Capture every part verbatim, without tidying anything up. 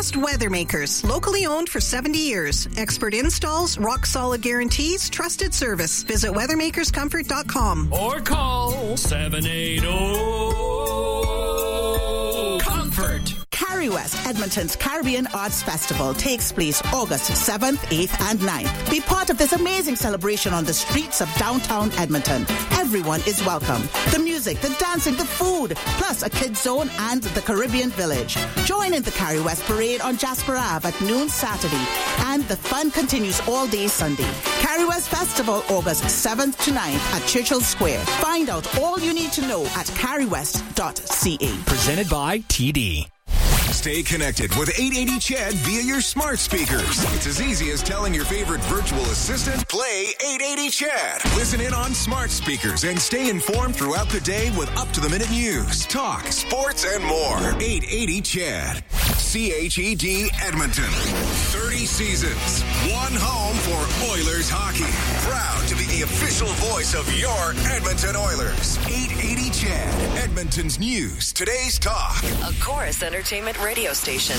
Trust Weathermakers, locally owned for seventy years. Expert installs, rock-solid guarantees, trusted service. Visit weathermakers comfort dot com. Or call seven eight zero comfort. Carry West, Edmonton's Caribbean Arts Festival takes place August seventh, eighth and ninth. Be part of this amazing celebration on the streets of downtown Edmonton. Everyone is welcome. The music, the dancing, the food, plus a kids zone and the Caribbean Village. Join in the Carry West Parade on Jasper Ave at noon Saturday. And the fun continues all day Sunday. Carry West Festival August seventh to ninth at Churchill Square. Find out all you need to know at carry west dot c a. Presented by T D. Stay connected with eight eighty C H E D via your smart speakers. It's as easy as telling your favorite virtual assistant, play eight eighty C H E D. Listen in on smart speakers and stay informed throughout the day with up-to-the-minute news, talk, sports, and more. eight eighty C H E D. C H E D Edmonton. thirty seasons. One home for Oilers hockey. Proud to be the official voice of your Edmonton Oilers. eight eighty C H E D. Edmonton's news. Today's talk. A Chorus Entertainment radio station.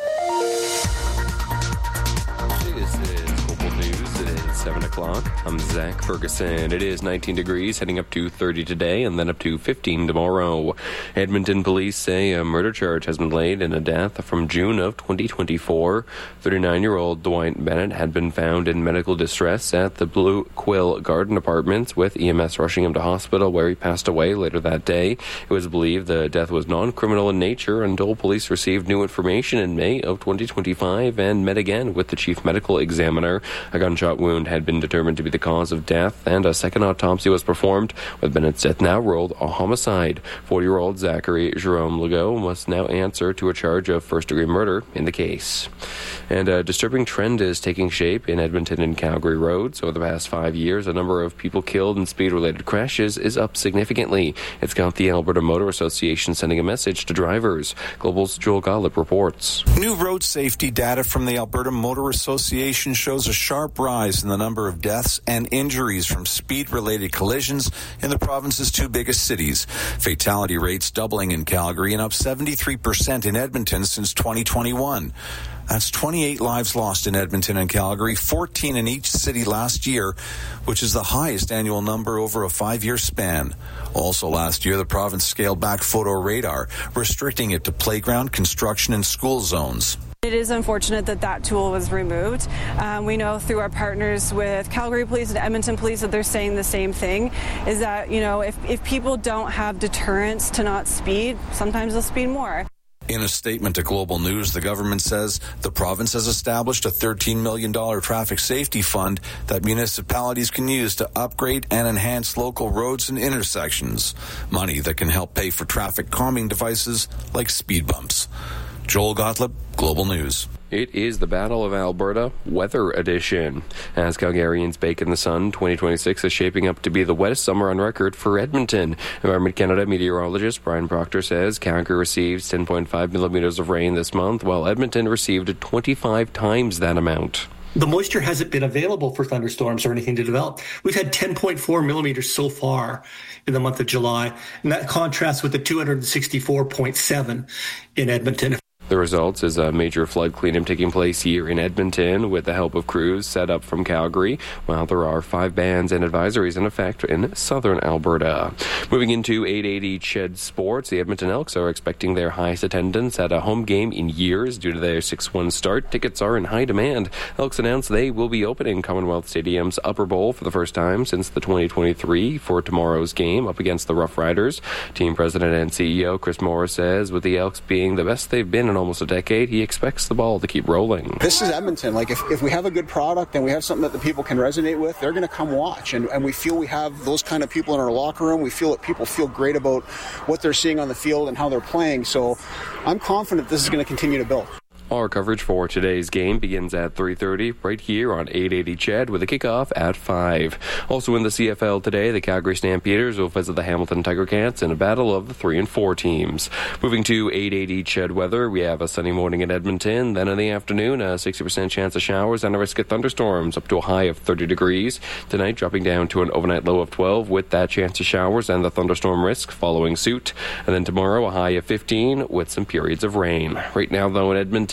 This is Global News. It is seven o'clock. I'm Zach Ferguson. It is nineteen degrees, heading up to thirty today and then up to fifteen tomorrow. Edmonton police say a murder charge has been laid in a death from June of twenty twenty-four. thirty-nine-year-old Dwight Bennett had been found in medical distress at the Blue Quill Garden Apartments, with E M S rushing him to hospital where he passed away later that day. It was believed the death was non-criminal in nature until police received new information in May of twenty twenty-five and met again with the chief medical examiner. A gunshot wound had been determined to be the cause of death, and a second autopsy was performed, with Bennett's death now ruled a homicide. forty-year-old Zachary Jerome Legault must now answer to a charge of first-degree murder in the case. And a disturbing trend is taking shape in Edmonton and Calgary roads. Over the past five years, the number of people killed in speed-related crashes is up significantly. It's got the Alberta Motor Association sending a message to drivers. Global's Joel Gollop reports. New road safety data from the Alberta Motor Association shows a sharp rise in the number of deaths and injuries from speed-related collisions in the province's two biggest cities. Fatality rates doubling in Calgary and up seventy-three percent in Edmonton since twenty twenty-one. That's twenty-eight lives lost in Edmonton and Calgary, fourteen in each city last year, which is the highest annual number over a five-year span. Also last year, the province scaled back photo radar, restricting it to playground, construction, and school zones. It is unfortunate that that tool was removed. Um, we know through our partners with Calgary Police and Edmonton Police that they're saying the same thing, is that, you know, if, if people don't have deterrence to not speed, sometimes they'll speed more. In a statement to Global News, the government says the province has established a thirteen million dollars traffic safety fund that municipalities can use to upgrade and enhance local roads and intersections. Money that can help pay for traffic calming devices like speed bumps. Joel Gottlieb, Global News. It is the Battle of Alberta Weather Edition. As Calgarians bake in the sun, twenty twenty-six is shaping up to be the wettest summer on record for Edmonton. Environment Canada meteorologist Brian Proctor says Calgary received ten point five millimeters of rain this month, while Edmonton received twenty-five times that amount. The moisture hasn't been available for thunderstorms or anything to develop. We've had ten point four millimeters so far in the month of July, and that contrasts with the two hundred sixty-four point seven in Edmonton. The results is a major flood cleanup taking place here in Edmonton with the help of crews set up from Calgary, while there are five bans and advisories in effect in southern Alberta. Moving into eight eighty C H E D Sports, the Edmonton Elks are expecting their highest attendance at a home game in years due to their six one start. Tickets are in high demand. Elks announced they will be opening Commonwealth Stadium's Upper Bowl for the first time since the twenty twenty-three for tomorrow's game up against the Rough Riders. Team president and C E O Chris Morris says with the Elks being the best they've been in almost a decade, he expects the ball to keep rolling. This is Edmonton. Like, if, if we have a good product and we have something that the people can resonate with, they're going to come watch. And, and we feel we have those kind of people in our locker room. We feel that people feel great about what they're seeing on the field and how they're playing. So I'm confident this is going to continue to build. Our coverage for today's game begins at three thirty right here on eight eighty C H E D with a kickoff at five. Also in the C F L today, the Calgary Stampeders will visit the Hamilton Tiger Cats in a battle of the three and four teams. Moving to eight eighty C H E D weather, we have a sunny morning in Edmonton. Then in the afternoon, a sixty percent chance of showers and a risk of thunderstorms up to a high of thirty degrees. Tonight, dropping down to an overnight low of twelve with that chance of showers and the thunderstorm risk following suit. And then tomorrow, a high of fifteen with some periods of rain. Right now, though, in Edmonton,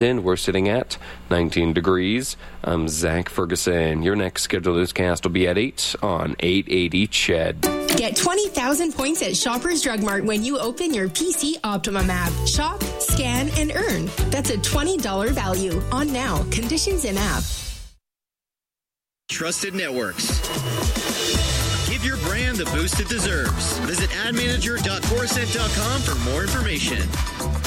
Edmonton, we're sitting at nineteen degrees. I'm Zach Ferguson. Your next scheduled newscast will be at eight on eight eighty C H E D. Get twenty thousand points at Shoppers Drug Mart when you open your P C Optimum app. Shop, scan, and earn. That's a twenty dollars value on now. Conditions in app. Trusted networks. Give your brand the boost it deserves. Visit ad manager dot coruscent dot com for more information.